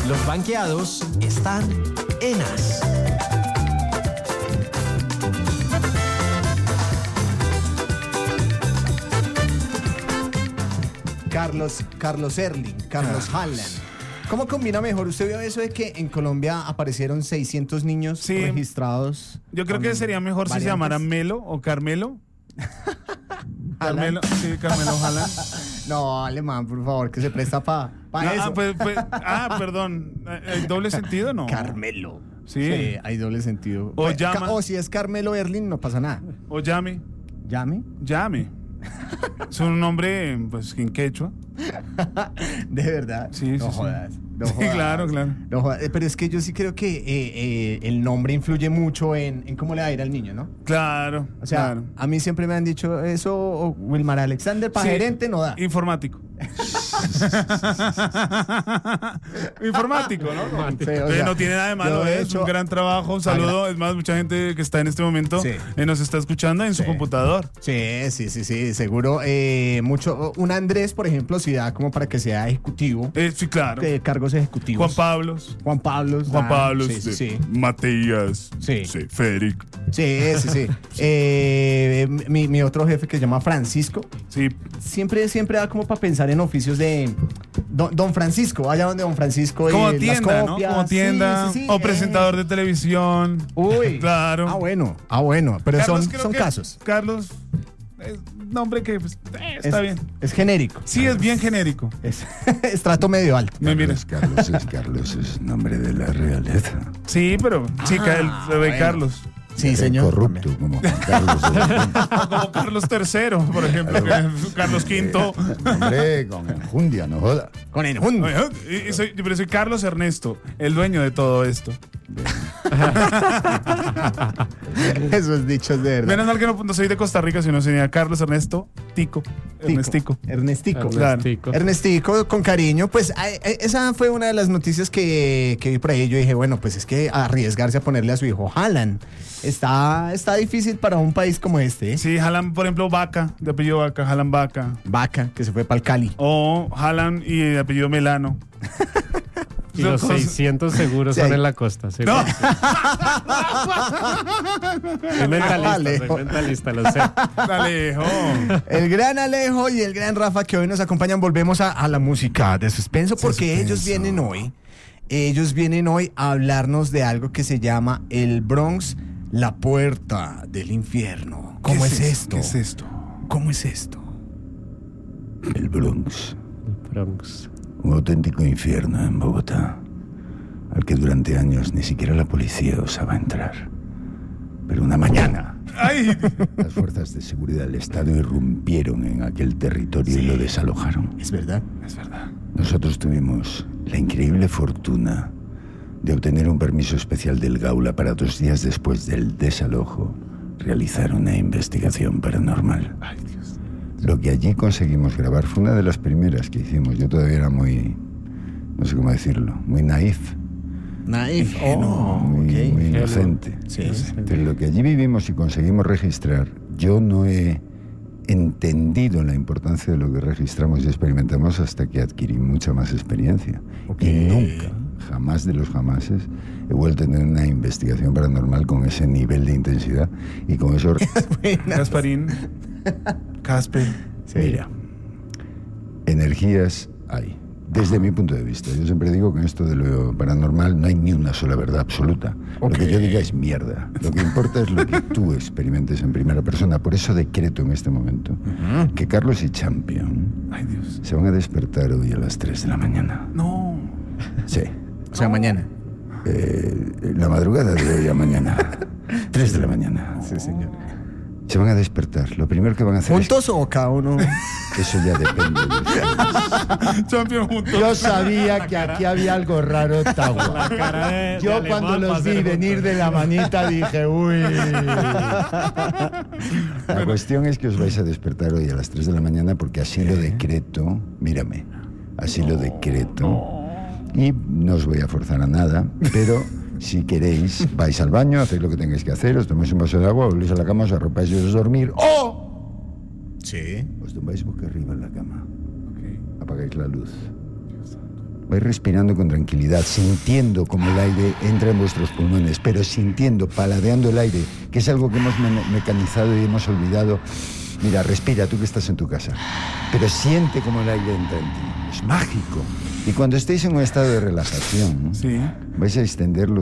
Los banqueados están en As. Carlos Erling, Carlos Haaland. ¿Cómo combina mejor? ¿Usted vio eso de que en Colombia aparecieron 600 niños registrados? Yo creo que sería mejor si se llamaran Melo o Carmelo. Carmelo Haaland. No, alemán, por favor, que se presta para eso. Perdón. ¿Hay doble sentido no? Carmelo. Sí, hay doble sentido. O si es Carmelo Erling, no pasa nada. O Llame. ¿Llame? Es un nombre, pues, en quechua. ¿De verdad? Sí, no sí. Jodas. No Sí, jodas. claro. No jodas. Pero es que yo sí creo que el nombre influye mucho en cómo le va a ir al niño, ¿no? Claro. O sea, claro. a mí siempre me han dicho eso, o Wilmar Alexander, para gerente no da. Informático. Informático, ¿no? Sí, o sea, no tiene nada de malo, es un gran trabajo, un saludo. Es más, mucha gente que está en este momento nos está escuchando en su computador. Sí, seguro. Un Andrés, por ejemplo, si da como para que sea ejecutivo. Sí, claro. Cargos ejecutivos. Juan Pablos. Sí. Matías. Sí. Federico. Sí. Mi otro jefe que se llama Francisco. Sí. Siempre da como para pensar en oficios de Don Francisco, allá donde Don Francisco. Como tienda, ¿no? Como tienda. Sí, o presentador de televisión. Uy. Claro. Ah, bueno. Pero Carlos, son casos. Carlos es un nombre que está bien. Es genérico. Sí, es bien genérico. Es estrato medio alto. Carlos es nombre de la realeza. Sí, pero el rey Carlos. Sí, señor. Corrupto, como Juan Carlos. Como Carlos III, por ejemplo. Carlos V. Hombre, con enjundia, no joda. Con enjundia. Pero soy Carlos Ernesto, el dueño de todo esto. Esos dichos de verdad. Menos mal que no soy de Costa Rica, sino sería Carlos Ernesto Tico. Ernestico. Claro. Ernestico, con cariño. Pues esa fue una de las noticias que vi por ahí. Yo dije, bueno, pues es que arriesgarse a ponerle a su hijo Haaland está difícil para un país como este, ¿eh? Sí, Haaland, por ejemplo, Vaca, de apellido Vaca, Haaland Vaca. Vaca, que se fue para el Cali. O Haaland y de apellido Melano. Y los 600 seguros son en la costa. ¿Sí? No. Soy mentalista, lo sé. Alejo. El gran Alejo y el gran Rafa que hoy nos acompañan. Volvemos a la música de suspenso porque ellos vienen hoy a hablarnos de algo que se llama el Bronx, la puerta del infierno. ¿Cómo es esto? ¿Qué es esto? ¿Cómo es esto? El Bronx. Bronx. Un auténtico infierno en Bogotá, al que durante años ni siquiera la policía osaba entrar. Pero una mañana, las fuerzas de seguridad del Estado irrumpieron en aquel territorio y lo desalojaron. Es verdad. Nosotros tuvimos la increíble fortuna de obtener un permiso especial del Gaula para 2 días después del desalojo realizar una investigación paranormal. Ay, Dios. Lo que allí conseguimos grabar fue una de las primeras que hicimos. Yo todavía era muy, no sé cómo decirlo, muy naif. Naif. Muy inocente. Sí. Pero lo que allí vivimos y conseguimos registrar, yo no he entendido la importancia de lo que registramos y experimentamos hasta que adquirí mucha más experiencia. Y nunca, jamás de los jamases, he vuelto a tener una investigación paranormal con ese nivel de intensidad y con eso... Gasparín. Casper. Sí. Mira, energías hay. Desde mi punto de vista, yo siempre digo que en esto de lo paranormal no hay ni una sola verdad absoluta. Lo que yo diga es mierda. Lo que importa es lo que tú experimentes en primera persona. Por eso decreto en este momento que Carlos y Champion se van a despertar hoy a las 3 de la mañana. No. Sí. O sea, mañana. La madrugada de hoy a mañana. 3 de la mañana. Sí, señor. Se van a despertar. Lo primero que van a hacer ¿juntos o cada uno? Eso ya depende de Champion juntos. Yo sabía que aquí había algo raro, Tagua. Yo cuando los vi venir de la manita dije, uy. La cuestión es que os vais a despertar hoy a las 3 de la mañana porque así lo decreto. Mírame. Así lo decreto. Y no os voy a forzar a nada, pero... si queréis, vais al baño, hacéis lo que tengáis que hacer, os tomáis un vaso de agua, volvéis a la cama, os arropáis y os dormir. ¡Oh! Sí. Os tumbáis boca arriba en la cama. Apagáis la luz. Vais respirando con tranquilidad, sintiendo como el aire entra en vuestros pulmones, pero sintiendo, paladeando el aire, que es algo que hemos mecanizado y hemos olvidado. Mira, respira, tú que estás en tu casa, pero siente como el aire entra en ti. Es mágico. Y cuando estéis en un estado de relajación, vais a extender los